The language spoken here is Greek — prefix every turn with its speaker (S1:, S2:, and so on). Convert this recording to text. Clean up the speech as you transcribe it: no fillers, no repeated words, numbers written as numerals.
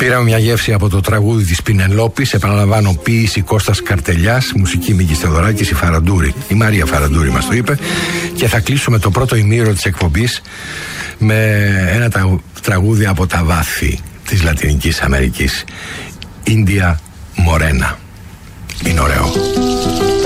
S1: Πήραμε μια γεύση από το τραγούδι της Πινελόπης. Επαναλαμβάνω, ποίηση Κώστας Καρτελιάς, μουσική Μίκης Θεοδωράκης, η Μαρία Φαραντούρη μας το είπε. Και θα κλείσουμε το πρώτο ημίωρο της εκπομπής με ένα τραγούδι από τα βάθη της Λατινικής Αμερικής, Ίνδια Μορένα. Είναι ωραίο.